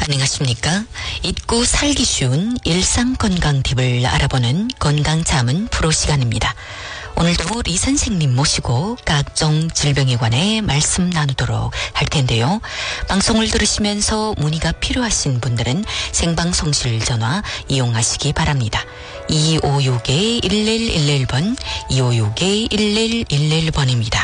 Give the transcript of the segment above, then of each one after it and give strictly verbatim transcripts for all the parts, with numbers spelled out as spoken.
안녕하십니까. 잊고 살기 쉬운 일상건강 팁을 알아보는 건강자문 프로 시간입니다. 오늘도 리 선생님 모시고 각종 질병에 관해 말씀 나누도록 할 텐데요. 방송을 들으시면서 문의가 필요하신 분들은 생방송실 전화 이용하시기 바랍니다. 이오육 일일일일 번, 이오육 일일일일 번입니다.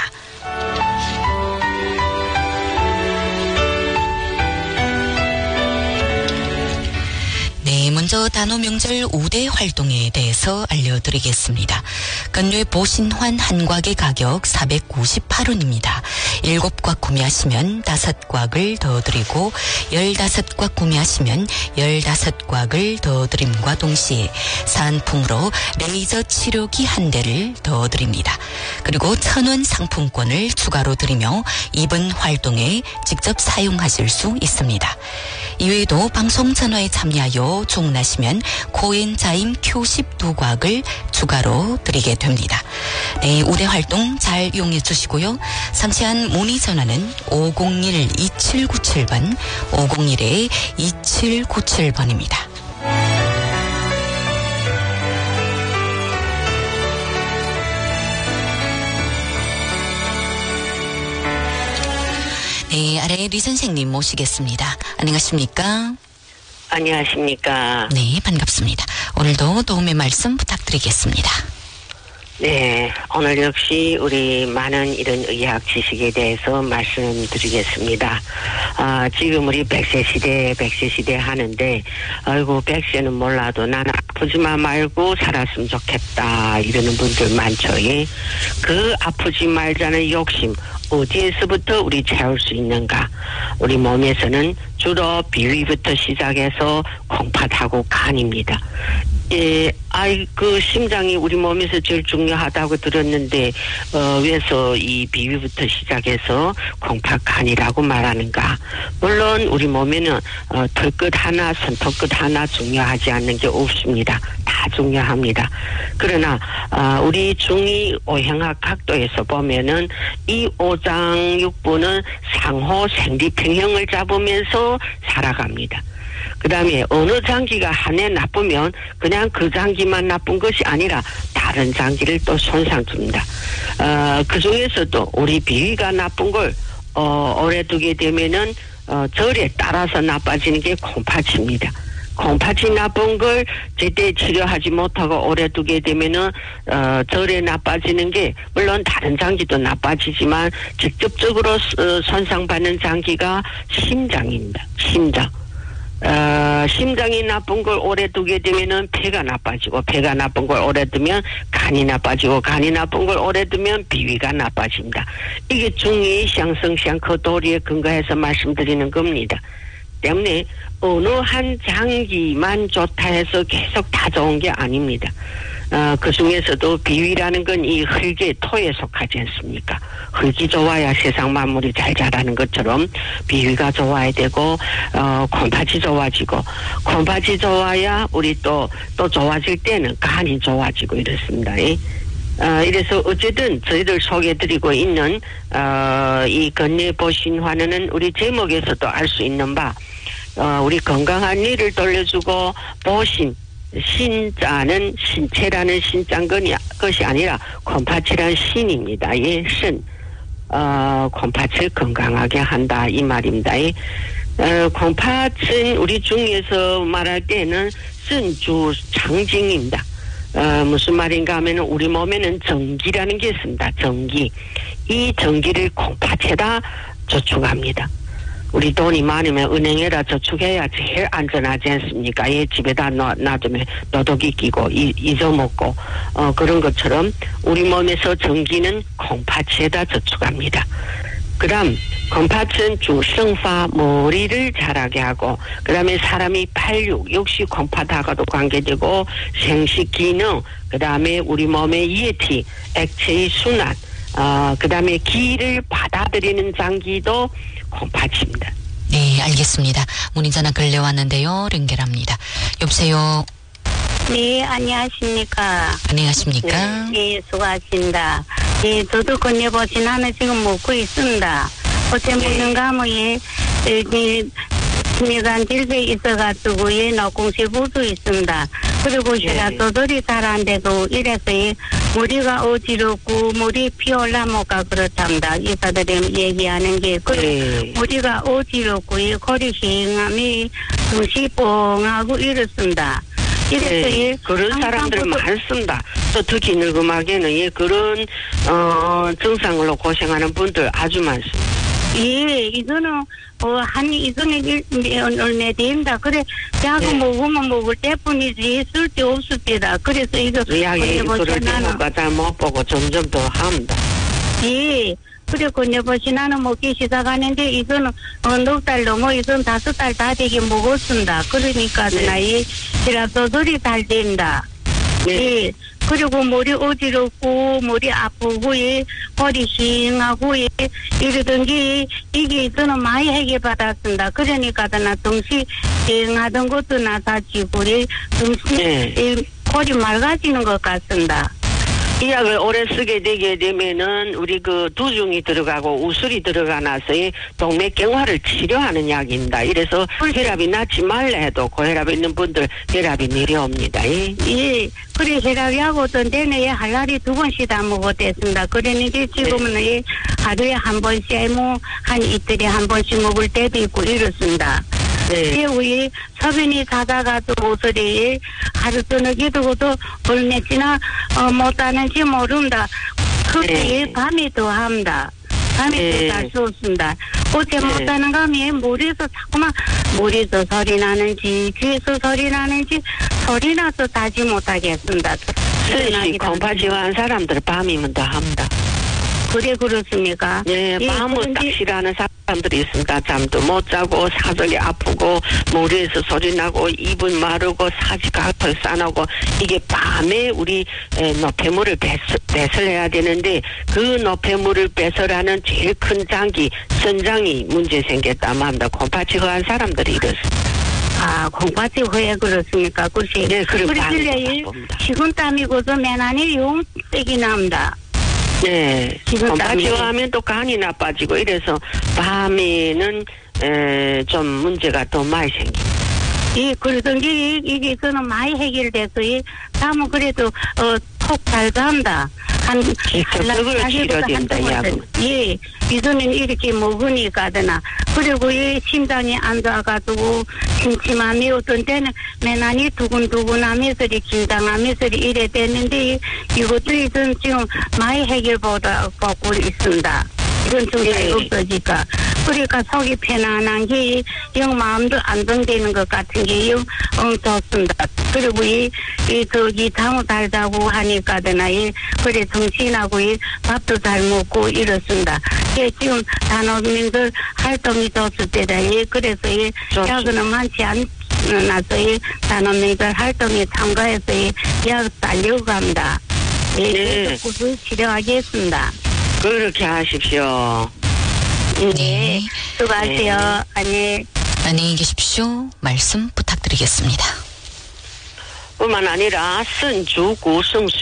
네, 먼저 단오 명절 우대 활동에 대해서 알려드리겠습니다. 건뇌 보신환 한 곽의 가격 사백구십팔 원입니다. 일곱 곽 구매하시면 다섯 곽을 더 드리고 열다섯 곽 구매하시면 열다섯 곽을 더 드림과 동시에 사은품으로 레이저 치료기 한 대를 더 드립니다. 그리고 천 원 상품권을 추가로 드리며 이번 활동에 직접 사용하실 수 있습니다. 이외에도 방송 전화에 참여하여 주문하시면 코엔자임 큐 십이 곽을 추가로 드리게 됩니다. 네, 우대 활동 잘 이용해 주시고요. 상세한 문의 전화는 오공일 이칠구칠 번, 오공일 이칠구칠 번입니다. 네, 아래 리 선생님 모시겠습니다. 안녕하십니까? 안녕하십니까? 네, 반갑습니다. 오늘도 도움의 말씀 부탁드리겠습니다. 네, 오늘 역시 우리 많은 이런 의학 지식에 대해서 말씀드리겠습니다. 아, 지금 우리 백 세 시대, 백 세 시대 하는데, 아이고, 백 세는 몰라도 나는 아프지만 말고 살았으면 좋겠다, 이러는 분들 많죠. 예? 그 아프지 말자는 욕심, 어디에서부터 우리 채울 수 있는가? 우리 몸에서는 주로 비위부터 시작해서 콩팥하고 간입니다. 예, 아이, 그 심장이 우리 몸에서 제일 중요하다고 들었는데, 어, 왜서 이 비위부터 시작해서 콩팥 간이라고 말하는가? 물론 우리 몸에는 어, 털끝 하나, 손톱끝 하나 중요하지 않는 게 없습니다. 다 중요합니다. 그러나 어, 우리 중이 오행학 각도에서 보면은 이 오장육부는 상호 생리평형을 잡으면서 살아갑니다. 그 다음에 어느 장기가 한 해 나쁘면 그냥 그 장기만 나쁜 것이 아니라 다른 장기를 또 손상 줍니다. 어, 그 중에서도 우리 비위가 나쁜 걸 어, 오래 두게 되면은 어, 절에 따라서 나빠지는 게 콩팥입니다. 콩팥이 나쁜 걸 제때 치료하지 못하고 오래 두게 되면은 어, 절에 나빠지는 게 물론 다른 장기도 나빠지지만 직접적으로 어, 손상받는 장기가 심장입니다. 심장. 어, 심장이 나쁜 걸 오래 두게 되면은 폐가 나빠지고, 폐가 나쁜 걸 오래 두면 간이 나빠지고, 간이 나쁜 걸 오래 두면 비위가 나빠집니다. 이게 중이相生相克 도리에 근거해서 말씀드리는 겁니다. 때문에 어느 한 장기만 좋다 해서 계속 다 좋은 게 아닙니다. 어, 그 중에서도 비위라는 건 이 흙의 토에 속하지 않습니까? 흙이 좋아야 세상 만물이 잘 자라는 것처럼 비위가 좋아야 되고, 어, 콩팥이 좋아지고, 콩팥이 좋아야 우리 또, 또 좋아질 때는 간이 좋아지고 이렇습니다. 예? 어, 이래서 어쨌든 저희들 소개해드리고 있는, 어, 이 건뇌보신환은 우리 제목에서도 알 수 있는 바, 어, 우리 건강한 이를 돌려주고, 보신, 신자는 신체라는 신자인 것이 아니라 콩팥이란 신입니다. 예, 신. 어, 콩팥을 건강하게 한다 이 말입니다. 예. 어, 콩팥은 우리 중에서 말할 때는 쓴주 장징입니다. 어, 무슨 말인가 하면 우리 몸에는 전기라는 게 있습니다. 전기. 이 전기를 콩팥에다 저축합니다. 우리 돈이 많으면 은행에다 저축해야 제일 안전하지 않습니까? 예, 집에다 놔, 놔두면 도둑이 끼고 이, 잊어먹고 어, 그런 것처럼 우리 몸에서 전기는 콩팥에다 저축합니다. 그 다음 콩팥은 주성파 머리를 자라게 하고 그 다음에 사람이 팔육 역시 콩팥하고도 관계되고 생식 기능 그 다음에 우리 몸의 이해티 액체의 순환 어, 그 다음에 기를 받아들이는 장기도 콩팥입니다. 네, 알겠습니다. 문의 전화 걸려왔는데요. 연결합니다. 여보세요. 네, 안녕하십니까. 안녕하십니까. 네, 네 수고하십니다. 예, 저도 건네보신 하나 지금 먹고 있습니다. 어째 먹는가 하면 예, 여기 심혈관 질병이 있어가지고 예 노공세부도 있습니다. 그리고 제가 네. 조절이 잘 안 되고 이래서 예, 머리가 어지럽고 머리 피 올라모가 그렇답니다. 의사들이 얘기하는 게 그리고 네. 머리가 어지럽고 예, 거리 싱함이 정시 뻥하고 이렇습니다. 이래서 네, 예, 그런 항상 사람들 그거- 많습니다. 또 특히 늙음하게는 예, 그런 어, 증상으로 고생하는 분들 아주 많습니다. 예, 이거는, 어, 한, 이거는 일, 얼마 된다. 그래, 약을 네. 먹으면 먹을 때뿐이지, 쓸데 없습니다. 그래서 이거, 의학이 건네보시 그럴 나는, 때가 잘 못 보고 점점 더 합니다. 예, 그래, 건네보시 나는 먹기 시작하는데, 이거는, 어, 넉 달 넘어, 이건 다섯 달 다 되게 먹었습니다. 그러니까, 네. 나, 이, 제가 조절이 잘 된다. 네. 예. 그리고 머리 어지럽고 머리 아프고 예, 허리 싱하고 예, 이러던 게 이게 저는 많이 해결받았습니다. 그러니까 나 정시 싱하던 것도 나사지고 예, 정시 네. 예, 골이 맑아지는 것 같습니다. 이 약을 오래 쓰게 되게 되면은 우리 그 두중이 들어가고 우술이 들어가나서 동맥경화를 치료하는 약입니다. 이래서 혈압이 낮지 말라 해도 고혈압 있는 분들 혈압이 내려옵니다. 예. 예, 그래 혈압이하고 어떤 때는 예, 할 날이 두 번씩 다 먹었댔습니다. 그러는데 지금은 예, 하루에 한 번씩 뭐 한 이틀에 한 번씩 먹을 때도 있고 이렇습니다. 네. 예, 우리 서변이 가다가도 오소리 하루 저녁에 두고도 얼마 지나 어, 못하는지 모른다. 그때 네. 예, 밤에 더 합니다. 밤에 네. 더 잘 쏘습니다. 어제 네. 못하는 감에 머리에서 자꾸만 머리에서 소리 나는지 귀에서 소리 나는지 소리 나서 다지 못하겠습니다. 스시 콩팥지환 사람들 밤이면 더 합니다. 그래 그렇습니까? 네, 예, 밤을 딱 그런데- 싫어하는 사람들이 있습니다. 잠도 못 자고 사석이 아프고 머리에서 소리 나고 입은 마르고 사지각을 싸나고 이게 밤에 우리 에, 노폐물을 배설, 배설해야 되는데 그 노폐물을 배설하는 제일 큰 장기 선장이 문제 생겼다고 합니다. 콩팥지환 사람들이 이렇습니다. 아, 콩팥이 왜 그렇습니까? 글쎄. 네, 그럼 그래, 밤이 그래, 나쁩니다. 식은땀이고서 맨안에 용색이 납니다. 네, 지금 콩팥지환하면 또 간이 나빠지고 이래서 밤에는 에, 좀 문제가 더 많이 생깁니다. 이, 그러던 게, 이게, 저는 많이 해결돼서, 이, 다음은 그래도, 어, 톡 잘 간다. 한, 직접적으로 한- 치료된다, 한 약은. 예, 이거는 이렇게 먹으니까 되나. 그리고 이 심장이 안 좋아가지고, 심심함이 어떤 때는 맨안이 두근두근하면서, 긴장하면서 이래 됐는데, 이것도 이건 지금 많이 해결보다 받고 있습니다. 이런 증상이 예. 없어지니까. 그러니까 속이 편안한 게, 영 마음도 안정되는 것 같은 게, 영, 어, 좋습니다. 그리고 이, 이, 저기, 잠을 잘 자고 하니까, 되나, 이, 그래, 정신하고, 이, 밥도 잘 먹고 이렇습니다. 예, 지금 단원민들 활동이 좋을 때다. 예, 그래서, 이, 좋습니다. 야근은 많지 않, 나서, 이, 단원민들 활동에 참가해서, 이, 약 달려고 합니다. 예, 네. 계속 꾸준히 치료하겠습니다. 그렇게 하십시오. 네. 수고하세요. 네. 안녕. 안녕히 계십시오. 말씀 부탁드리겠습니다. 뿐만 아니라 선주 구성